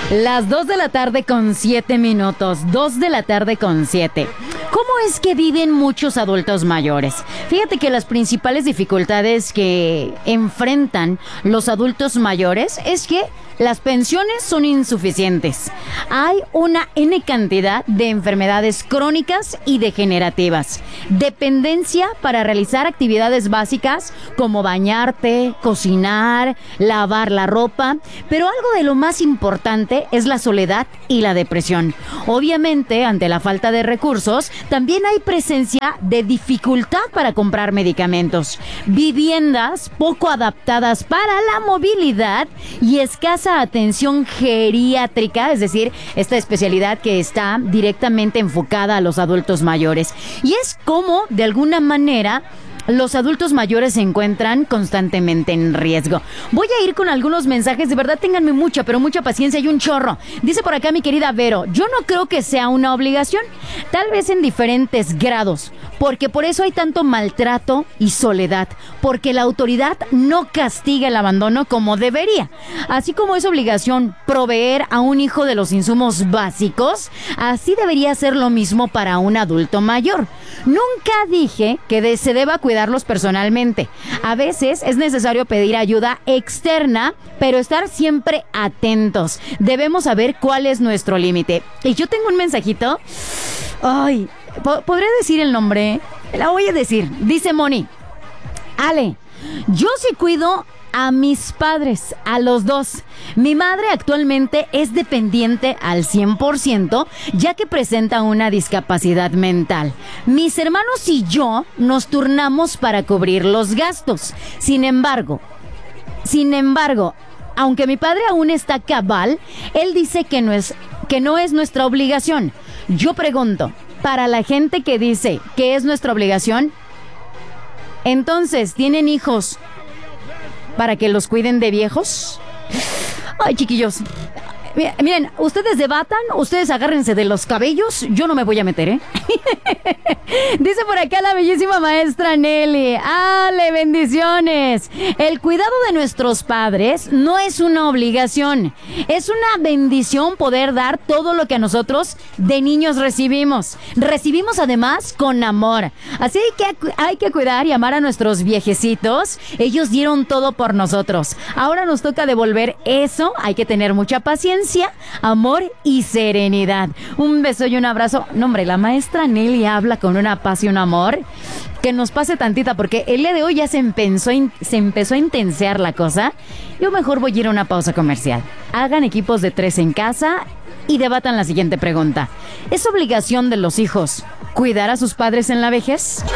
Las 2 de la tarde con 7 minutos. 2 de la tarde con 7. ¿Cómo es que viven muchos adultos mayores? Fíjate que las principales dificultades que enfrentan los adultos mayores es que las pensiones son insuficientes. Hay una N cantidad de enfermedades crónicas y degenerativas. Dependencia para realizar actividades básicas como bañarte, cocinar, lavar la ropa. Pero algo de lo más importante es la soledad y la depresión. Obviamente, ante la falta de recursos, también hay presencia de dificultad para comprar medicamentos, viviendas poco adaptadas para la movilidad y escasa atención geriátrica, es decir, esta especialidad que está directamente enfocada a los adultos mayores. Y es como, de alguna manera, los adultos mayores se encuentran constantemente en riesgo. Voy a ir con algunos mensajes, de verdad ténganme mucha, pero mucha paciencia y un chorro. Dice por acá mi querida Vero, yo no creo que sea una obligación, tal vez en diferentes grados, porque por eso hay tanto maltrato y soledad, porque la autoridad no castiga el abandono como debería. Así como es obligación proveer a un hijo de los insumos básicos, así debería ser lo mismo para un adulto mayor. Nunca dije que se deba cuidarlos personalmente. A veces es necesario pedir ayuda externa, pero estar siempre atentos. Debemos saber cuál es nuestro límite. Y yo tengo un mensajito. Ay, ¿podré decir el nombre? La voy a decir. Dice Moni: Ale, yo sí cuido a mis padres, a los dos. Mi madre actualmente es dependiente al 100%, ya que presenta una discapacidad mental. Mis hermanos y yo nos turnamos para cubrir los gastos. Sin embargo, aunque mi padre aún está cabal, él dice que no es nuestra obligación. Yo pregunto, para la gente que dice que es nuestra obligación, entonces, ¿tienen hijos para que los cuiden de viejos? Ay, chiquillos, miren, ustedes debatan, ustedes agárrense de los cabellos, yo no me voy a meter, ¿eh? Dice por acá la bellísima maestra Nelly: ¡Ale, bendiciones! El cuidado de nuestros padres no es una obligación, es una bendición poder dar todo lo que a nosotros de niños recibimos. Recibimos además con amor. Así que hay que cuidar y amar a nuestros viejecitos. Ellos dieron todo por nosotros. Ahora nos toca devolver eso. Hay que tener mucha paciencia, amor y serenidad. Un beso y un abrazo. No, hombre, la maestra Nelly habla con una paz y un amor que nos pase tantita, porque el día de hoy ya se empezó a intensear la cosa. Yo mejor voy a ir a una pausa comercial. Hagan equipos de 3 en casa y debatan la siguiente pregunta: ¿es obligación de los hijos cuidar a sus padres en la vejez?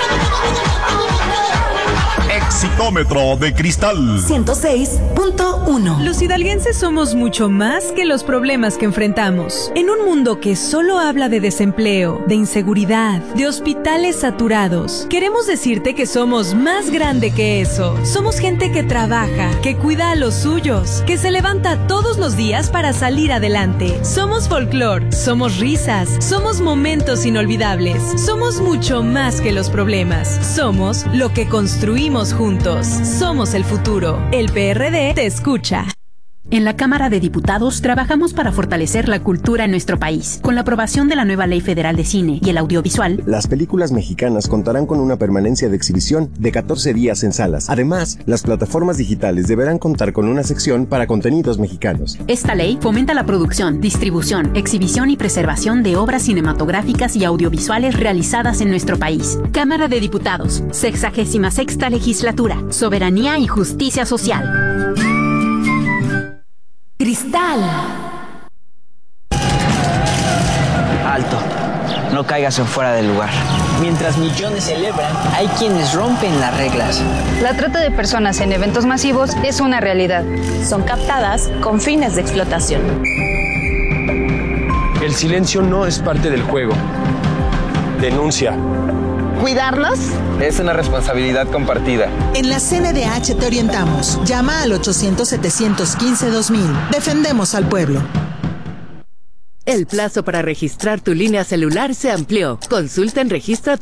Exitómetro de Cristal 106.1. Los hidalguenses somos mucho más que los problemas que enfrentamos. En un mundo que solo habla de desempleo, de inseguridad, de hospitales saturados, queremos decirte que somos más grande que eso. Somos gente que trabaja, que cuida a los suyos, que se levanta todos los días para salir adelante. Somos folclor, somos risas, somos momentos inolvidables. Somos mucho más que los problemas. Somos lo que construimos juntos. Somos el futuro. El PRD te escucha. En la Cámara de Diputados trabajamos para fortalecer la cultura en nuestro país. Con la aprobación de la nueva Ley Federal de Cine y el Audiovisual, las películas mexicanas contarán con una permanencia de exhibición de 14 días en salas. Además, las plataformas digitales deberán contar con una sección para contenidos mexicanos. Esta ley fomenta la producción, distribución, exhibición y preservación de obras cinematográficas y audiovisuales realizadas en nuestro país. Cámara de Diputados, 66ª Legislatura, Soberanía y Justicia Social. Cristal. Alto, no caigas en fuera del lugar. Mientras millones celebran, hay quienes rompen las reglas. La trata de personas en eventos masivos es una realidad. Son captadas con fines de explotación. El silencio no es parte del juego. Denuncia. ¿Cuidarlos? Es una responsabilidad compartida. En la CNDH te orientamos. Llama al 800-715-2000. Defendemos al pueblo. El plazo para registrar tu línea celular se amplió. Consulta en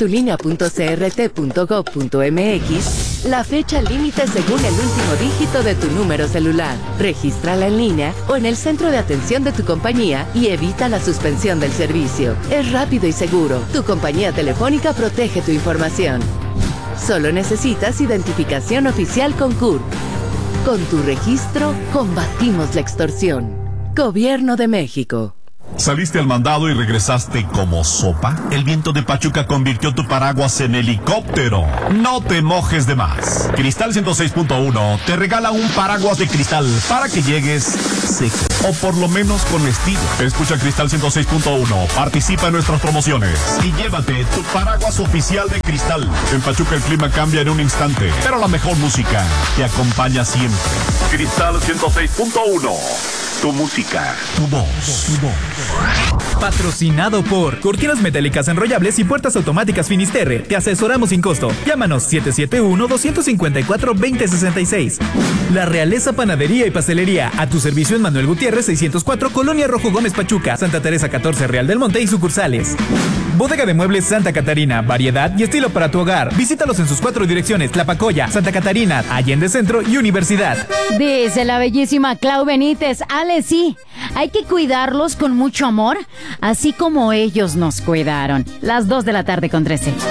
registratulínea.crt.gov.mx la fecha límite según el último dígito de tu número celular. Regístrala en línea o en el centro de atención de tu compañía y evita la suspensión del servicio. Es rápido y seguro. Tu compañía telefónica protege tu información. Solo necesitas identificación oficial con CURP. Con tu registro, combatimos la extorsión. Gobierno de México. ¿Saliste al mandado y regresaste como sopa? El viento de Pachuca convirtió tu paraguas en helicóptero. No te mojes de más. Cristal 106.1 te regala un paraguas de cristal para que llegues seco, o por lo menos con estilo. Escucha Cristal 106.1, participa en nuestras promociones y llévate tu paraguas oficial de Cristal. En Pachuca el clima cambia en un instante, pero la mejor música te acompaña siempre. Cristal 106.1. Tu música, tu voz. Patrocinado por Cortinas Metálicas Enrollables y Puertas Automáticas Finisterre. Te asesoramos sin costo. Llámanos 771-254-2066. La Realeza Panadería y Pastelería. A tu servicio en Manuel Gutiérrez 604, Colonia Rojo Gómez Pachuca, Santa Teresa 14, Real del Monte y sucursales. Bodega de Muebles Santa Catarina. Variedad y estilo para tu hogar. Visítalos en sus 4 direcciones: Tlapacoya, Santa Catarina, Allende Centro y Universidad. Dice la bellísima Clau Benítez. Ale, sí, hay que cuidarlos con mucho amor, así como ellos nos cuidaron. Las 2 de la tarde con 13.